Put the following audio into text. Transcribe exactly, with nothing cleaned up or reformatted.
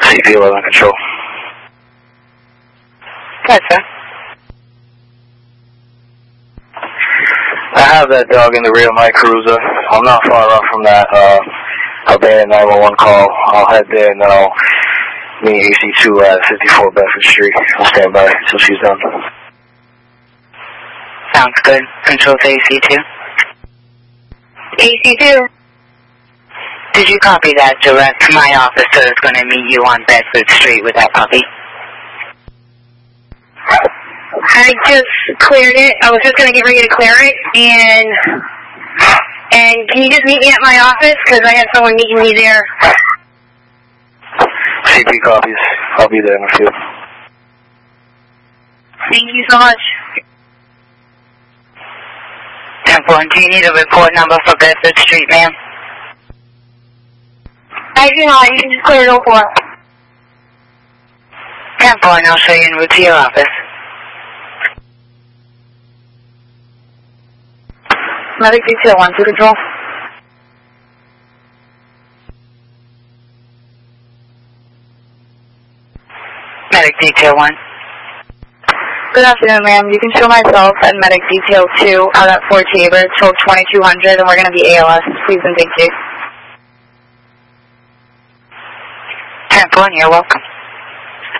C P eleven control. Yes, sir. I have that dog in the rear of my cruiser. I'm not far off from that uh, abandoned nine one one call. I'll head there and then I'll meet A C two at fifty-four Bedford Street. I'll stand by until she's done. Sounds good. Control to A C two. A C two. Did you copy that direct? My officer is going to meet you on Bedford Street with that copy. I just cleared it. I was just going to get ready to clear it. And and can you just meet me at my office? Because I have someone meeting me there. C P copies. I'll be there in a few. Thank you so much. ten four, do you need a report number for Bedford Street, ma'am? I do not. You can just clear it all for. ten four, and I'll show you en route to your office. Medic detail one, two control. Medic detail one. Good afternoon, ma'am. You can show myself and medic detail two out at Fort Tabor, twelve twenty-two hundred, and we're going to be A L S. Please and thank you. ten four, you're welcome.